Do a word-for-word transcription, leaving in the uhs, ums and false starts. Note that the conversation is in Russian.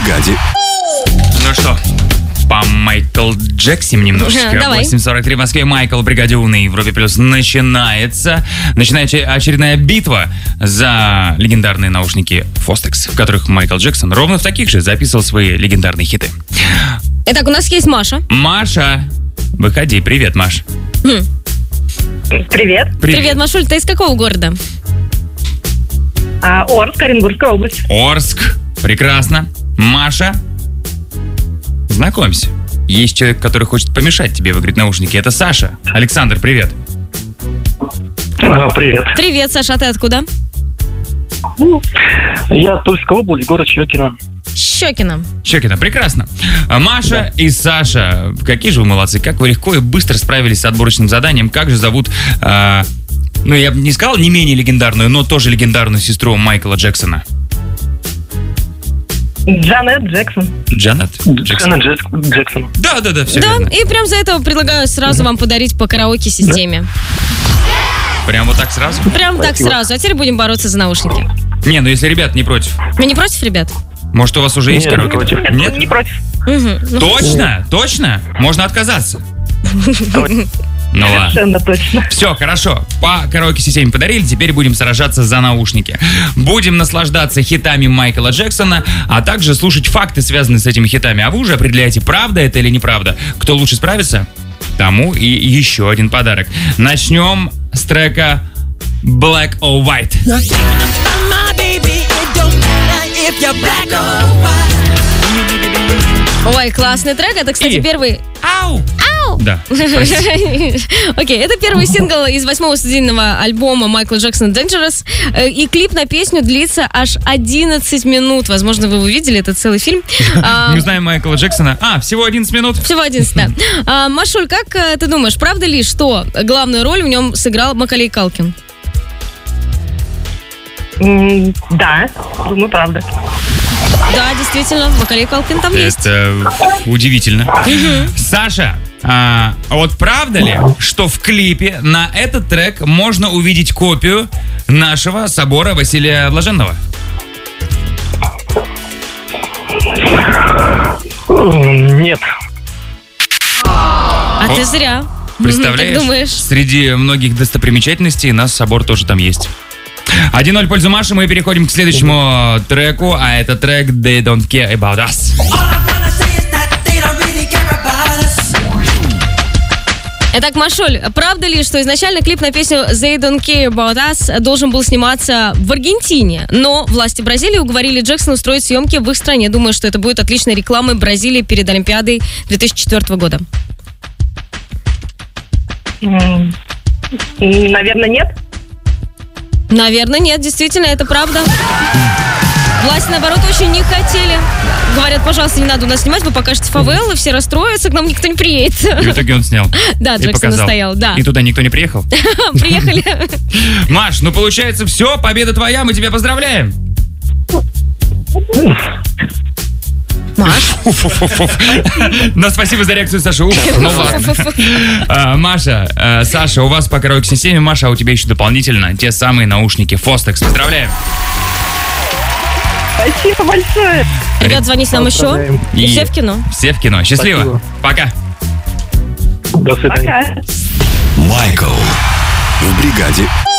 бригаде. Ну что, по Майкл Джексим немножечко. Давай. восемь сорок три в Москве. Майкл, бригаде У на Европе Плюс начинается. Начинается очередная битва за легендарные наушники Fostex, в которых Майкл Джексон ровно в таких же записывал свои легендарные хиты. Итак, у нас есть Маша. Маша, выходи. Привет, Маш. Хм. Привет. Привет. Привет, Машуль, ты из какого города? А, Орск, Оренбургская область. Орск. Прекрасно. Маша, знакомься. Есть человек, который хочет помешать тебе выиграть наушники. Это Саша. Александр, привет. А, привет. Привет, Саша, а ты откуда? Я Тульская область, город Щекино. Щекино. Щекина, прекрасно. А Маша и Саша, какие же вы молодцы, как вы легко и быстро справились с отборочным заданием. Как же зовут, а, ну я бы не сказал не менее легендарную, но тоже легендарную сестру Майкла Джексона? Джанет Джексон. Джанет Джексон. Джанет Джек- Джексон. Да, да, да, все Да, верно. и прям за это предлагаю сразу вам подарить по караоке-системе. Прям вот так сразу? Прям так сразу. А теперь будем бороться за наушники. Не, ну если ребят не против. Вы не против, ребят? Может, у вас уже есть Нет, караоке? против. Нет? Не против. Мгм. Ну, Точно? Точно? Можно отказаться? Ну ладно. Совершенно точно. Все, хорошо. По караоке-системе подарили, теперь будем сражаться за наушники. Будем наслаждаться хитами Майкла Джексона, а также слушать факты, связанные с этими хитами. А вы уже определяете, правда это или неправда. Кто лучше справится, тому и еще один подарок. Начнем с трека Black or White. Ой, классный трек. Это, кстати, И- первый... Ау! Ау! Да. Окей, это первый сингл из восьмого студийного альбома Майкла Джексона Dangerous. Э, И клип на песню длится аж одиннадцать минут. Возможно, вы увидели, это целый фильм. А, Мы знаем Майкла Джексона. А, всего одиннадцать минут. Всего одиннадцать, да. А, Машуль, как э, ты думаешь, правда ли, что главную роль в нем сыграл Маколей Калкин? М, Да, думаю, правда. Да, действительно, Маколей Калкин там есть. Это удивительно. Саша, а вот правда ли, что в клипе на этот трек можно увидеть копию нашего собора Василия Блаженного? М, Нет. А О, ты зря. Представляешь? Как думаешь? Среди многих достопримечательностей наш собор тоже там есть. один ноль в пользу Маши. Мы переходим к следующему треку, а это трек They Don't Care About Us. Итак, Машуль, правда ли, что изначально клип на песню They Don't Care About Us должен был сниматься в Аргентине, но власти Бразилии уговорили Джексона устроить съемки в их стране. Думаю, что это будет отличной рекламой Бразилии перед Олимпиадой две тысячи четвёртого года. М, Наверное, нет. Наверное, нет, действительно, это правда. Власти, наоборот, очень не хотели. Говорят, пожалуйста, не надо у нас снимать, вы покажете ФВЛ, и все расстроятся, к нам никто не приедет. И в итоге он снял. Да, И Джексон показал. настоял, да. И туда никто не приехал? Приехали. Маш, ну получается все, победа твоя, мы тебя поздравляем. Маш. Уф-уф-уф. Ну, спасибо за реакцию, Саша. Уф, ну ладно. А, Маша, а, Саша, у вас по караоке-системе, Маша, а у тебя еще дополнительно те самые наушники Fostex. Поздравляем. Спасибо большое. Ребят, звоните нам еще. Поздравляем. И И все в кино. Все в кино. Счастливо. Спасибо. Пока. До свидания. Пока. Майкл в бригаде.